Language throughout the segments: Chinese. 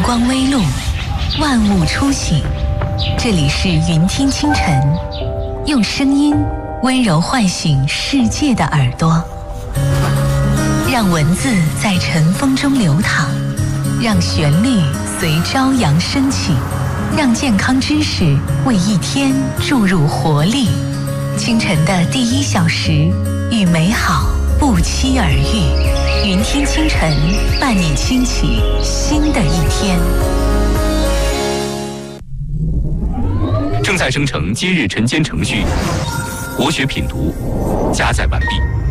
光微露，万物初醒。这里是云听清晨，用声音温柔唤醒世界的耳朵，让文字在晨风中流淌，让旋律随朝阳升起，让健康知识为一天注入活力。清晨的第1小时，与美好不期而遇。云听清晨，伴你轻启新的一天。 正在生成今日晨间程序，国学品读加载完毕。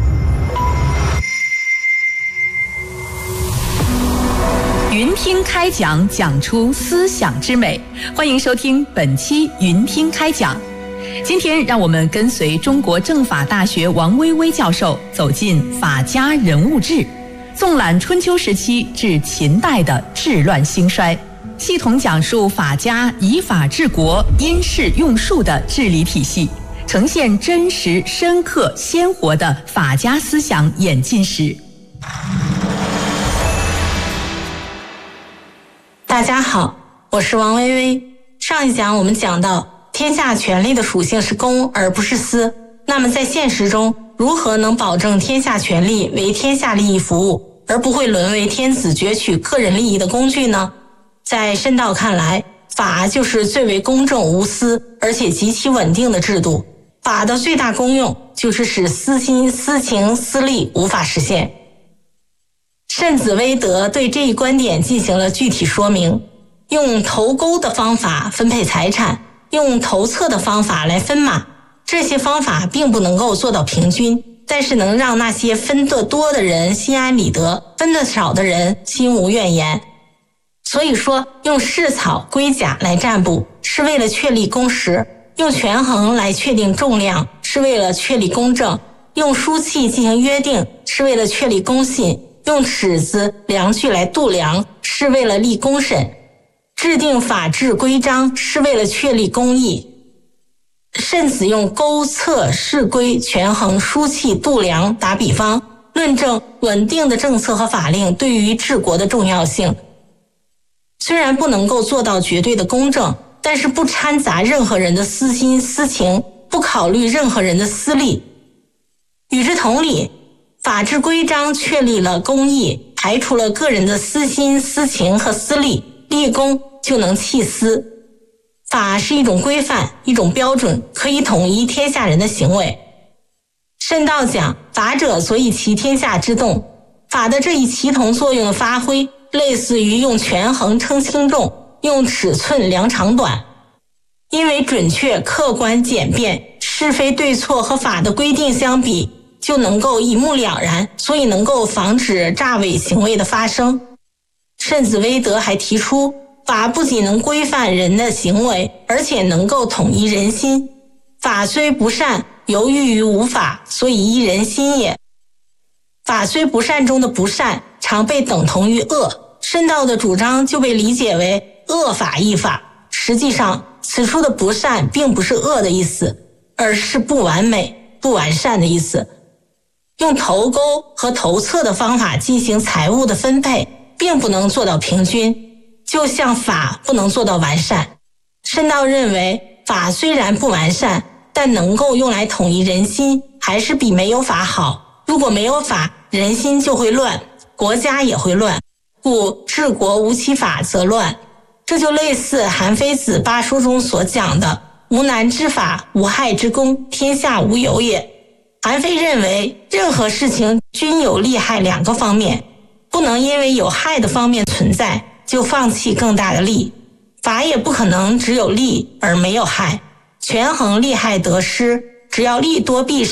云听开讲，讲出思想之美。欢迎收听本期云听开讲。今天让我们跟随中国政法大学王薇薇教授走进法家人物志，纵览春秋时期至秦代的治乱兴衰，系统讲述法家以法治国、因势用术的治理体系，呈现真实、深刻、鲜活的法家思想演进史。 大家好，我是王薇薇。上一讲我们讲到，天下权力的属性是公而不是私。那么在现实中，如何能保证天下权力为天下利益服务，而不会沦为天子攫取个人利益的工具呢？在申道看来，法就是最为公正无私而且极其稳定的制度。法的最大功用就是使私心、私情、私利无法实现。慎子威德对这一观点进行了具体说明，用投钩的方法分配财产，用投册的方法来分马，这些方法并不能够做到平均，但是能让那些分得多的人心安理得，分得少的人心无怨言。所以说，用市草龟甲来占卜是为了确立公实，用权衡来确定重量是为了确立公正，用书契进行约定是为了确立公信，用尺子量具来度量是为了立公审，制定法制规章是为了确立公义。慎子用钩、测、试规、权衡、书契、度量打比方，论证稳定的政策和法令对于治国的重要性。虽然不能够做到绝对的公正，但是不掺杂任何人的私心私情，不考虑任何人的私利。与之同理，法治规章确立了公义，排除了个人的私心私情和私利，立公就能弃私。法是一种规范，一种标准，可以统一天下人的行为。慎道讲，法者所以齐天下之动。法的这一齐同作用的发挥，类似于用权衡称轻重，用尺寸量长短。因为准确、客观、简便，是非对错和法的规定相比，就能够一目了然，所以能够防止诈伪行为的发生。慎子威德还提出，法不仅能规范人的行为，而且能够统一人心。法虽不善，由于无法，所以依人心也。法虽不善中的不善，常被等同于恶，慎道的主张就被理解为恶法亦法。实际上，此处的不善并不是恶的意思，而是不完美、不完善的意思。用投钩和投册的方法进行财物的分配，并不能做到平均，就像法不能做到完善。慎道认为，法虽然不完善，但能够用来统一人心，还是比没有法好。如果没有法，人心就会乱，国家也会乱，故治国无其法则乱。这就类似韩非子八书中所讲的，无难之法，无害之功，天下无有也。韩非认为，任何事情均有利害两个方面，不能因为有害的方面存在，就放弃更大的利。法也不可能只有利而没有害，权衡利害得失，只要利多必